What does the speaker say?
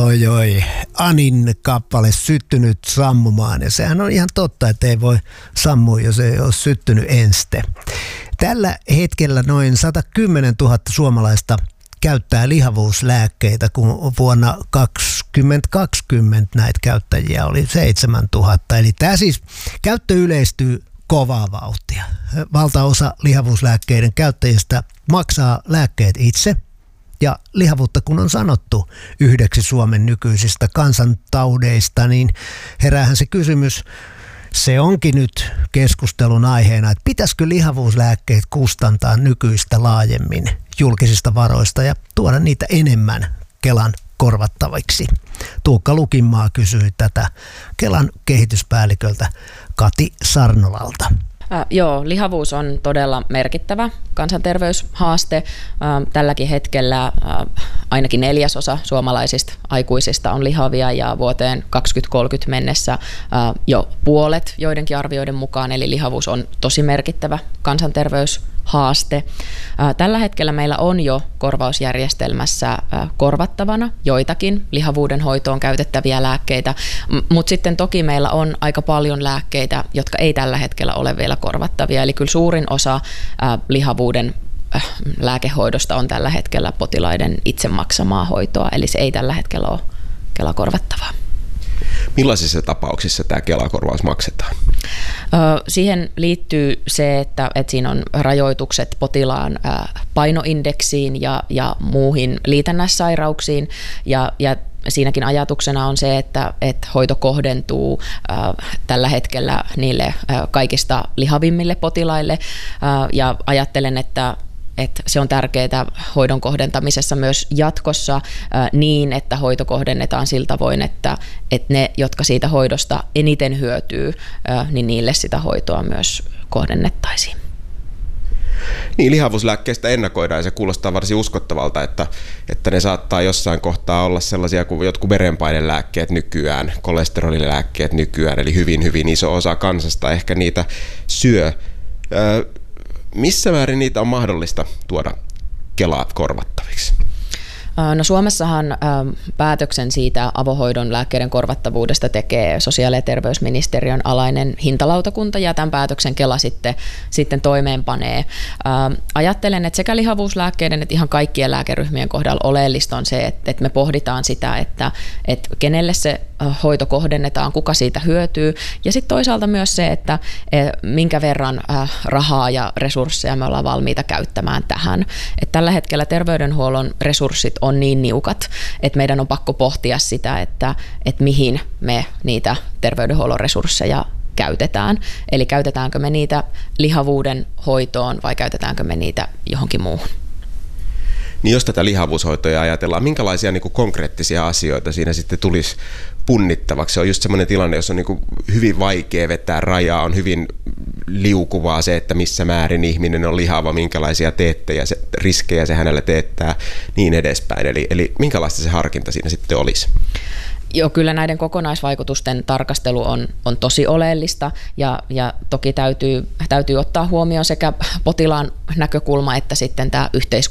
Oi, Anin kappale Syttynyt sammumaan, ja sehän on ihan totta, että ei voi sammua, jos ei ole syttynyt enste. Tällä hetkellä noin 110 000 suomalaista käyttää lihavuuslääkkeitä, kun vuonna 2020 näitä käyttäjiä oli 7 000. Eli tämä siis käyttö yleistyy kovaa vauhtia. Valtaosa lihavuuslääkkeiden käyttäjistä maksaa lääkkeet itse. Ja lihavuutta, kun on sanottu yhdeksi Suomen nykyisistä kansantaudeista, niin heräähän se kysymys, se onkin nyt keskustelun aiheena, että pitäisikö lihavuuslääkkeet kustantaa nykyistä laajemmin julkisista varoista ja tuoda niitä enemmän Kelan korvattaviksi. Tuukka Lukinmaa kysyi tätä Kelan kehityspäälliköltä Kati Sarnolalta. Joo, lihavuus on todella merkittävä kansanterveyshaaste. Tälläkin hetkellä ainakin 1/4 suomalaisista aikuisista on lihavia ja vuoteen 2030 mennessä jo puolet joidenkin arvioiden mukaan, eli lihavuus on tosi merkittävä kansanterveyshaaste. Tällä hetkellä meillä on jo korvausjärjestelmässä korvattavana joitakin lihavuuden hoitoon käytettäviä lääkkeitä, mutta sitten toki meillä on aika paljon lääkkeitä, jotka ei tällä hetkellä ole vielä korvattavia, eli kyllä suurin osa lihavuuden lääkehoidosta on tällä hetkellä potilaiden itse maksamaa hoitoa, eli se ei tällä hetkellä ole Kela-korvattavaa. Millaisissa tapauksissa tämä Kela-korvaus maksetaan? Siihen liittyy se, että siinä on rajoitukset potilaan painoindeksiin ja muuhin liitännäissairauksiin ja siinäkin ajatuksena on se, että hoito kohdentuu tällä hetkellä niille kaikista lihavimmille potilaille ja ajattelen, että se on tärkeää hoidon kohdentamisessa myös jatkossa niin, että hoito kohdennetaan sillä tavoin, että ne, jotka siitä hoidosta eniten hyötyy, niin niille sitä hoitoa myös kohdennettaisiin. Niin, lihavuuslääkkeistä ennakoidaan ja se kuulostaa varsin uskottavalta, että ne saattaa jossain kohtaa olla sellaisia kuin jotkut verenpainelääkkeet nykyään, kolesterolilääkkeet nykyään, eli hyvin, hyvin iso osa kansasta ehkä niitä syö. Missä määrin niitä on mahdollista tuoda Kelaa korvattaviksi? No Suomessahan päätöksen siitä avohoidon lääkkeiden korvattavuudesta tekee sosiaali- ja terveysministeriön alainen hintalautakunta ja tämän päätöksen Kela sitten toimeenpanee. Ajattelen, että sekä lihavuuslääkkeiden että ihan kaikkien lääkeryhmien kohdalla oleellista on se, että me pohditaan sitä, että kenelle se hoito kohdennetaan, kuka siitä hyötyy ja sitten toisaalta myös se, että minkä verran rahaa ja resursseja me ollaan valmiita käyttämään tähän. Että tällä hetkellä terveydenhuollon resurssit on niin niukat, että meidän on pakko pohtia sitä, että mihin me niitä terveydenhuollon resursseja käytetään. Eli käytetäänkö me niitä lihavuuden hoitoon vai käytetäänkö me niitä johonkin muuhun. Niin jos tätä lihavuushoitoa ajatellaan, minkälaisia niin kuin konkreettisia asioita siinä sitten tulisi punnittavaksi? Se on just semmoinen tilanne, jossa on niin kuin hyvin vaikea vetää rajaa, on hyvin liukuvaa se, että missä määrin ihminen on lihava, minkälaisia riskejä se hänellä teettää, niin edespäin. Eli minkälaista se harkinta siinä sitten olisi? Joo, kyllä näiden kokonaisvaikutusten tarkastelu on tosi oleellista ja toki täytyy ottaa huomioon sekä potilaan näkökulma että sitten tämä yhteiskunnan